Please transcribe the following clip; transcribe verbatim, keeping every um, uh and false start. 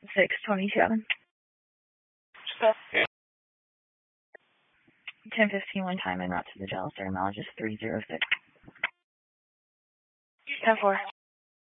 six twenty-seven. ten fifteen one time and route to the Dallas dermatologist three zero six. ten four.